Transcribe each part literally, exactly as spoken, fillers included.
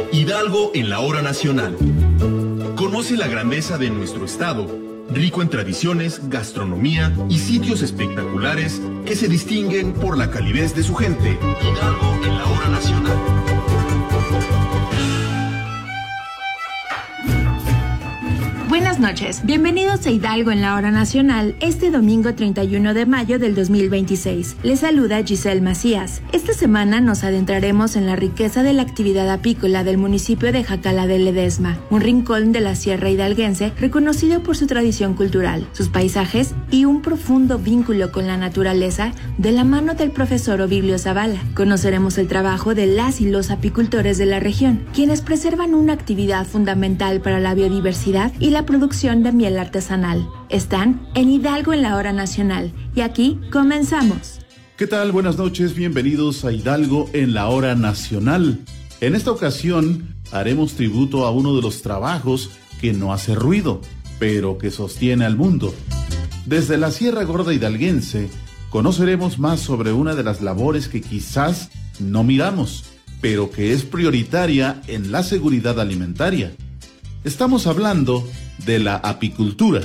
Hidalgo en la hora nacional. Conoce la grandeza de nuestro estado, rico en tradiciones, gastronomía y sitios espectaculares que se distinguen por la calidez de su gente. Hidalgo en la hora nacional. Buenas noches, bienvenidos a Hidalgo en la hora nacional, este domingo treinta y uno de mayo del dos mil veintiséis. Les saluda Giselle Macías. Esta semana nos adentraremos en la riqueza de la actividad apícola del municipio de Jacala de Ledesma, un rincón de la sierra hidalguense reconocido por su tradición cultural, sus paisajes y un profundo vínculo con la naturaleza de la mano del profesor Ovidio Zavala. Conoceremos el trabajo de las y los apicultores de la región, quienes preservan una actividad fundamental para la biodiversidad y la producción de miel artesanal. Están en Hidalgo en la hora nacional y aquí comenzamos. ¿Qué tal? Buenas noches, bienvenidos a Hidalgo en la hora nacional. En esta ocasión haremos tributo a uno de los trabajos que no hace ruido, pero que sostiene al mundo. Desde la Sierra Gorda hidalguense conoceremos más sobre una de las labores que quizás no miramos, pero que es prioritaria en la seguridad alimentaria. Estamos hablando de la apicultura.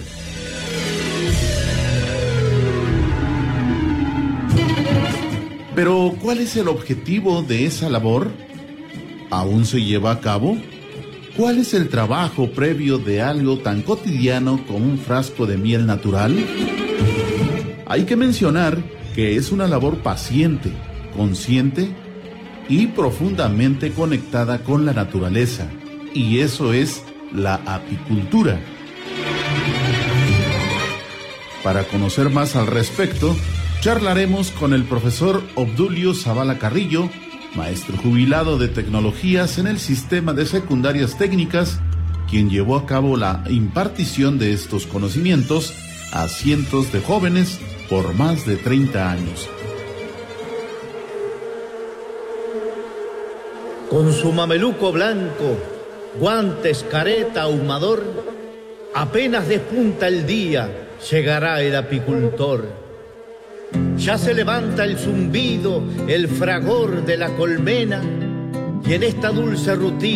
Pero, ¿cuál es el objetivo de esa labor? ¿Aún se lleva a cabo? ¿Cuál es el trabajo previo de algo tan cotidiano como un frasco de miel natural? Hay que mencionar que es una labor paciente, consciente y profundamente conectada con la naturaleza, y eso es la apicultura. Para conocer más al respecto, charlaremos con el profesor Obdulio Zavala Carrillo, maestro jubilado de tecnologías en el sistema de secundarias técnicas, quien llevó a cabo la impartición de estos conocimientos a cientos de jóvenes por más de treinta años. Con su mameluco blanco, guantes, careta, ahumador, apenas despunta el día, llegará el apicultor. Ya se levanta el zumbido, el fragor de la colmena, y en esta dulce rutina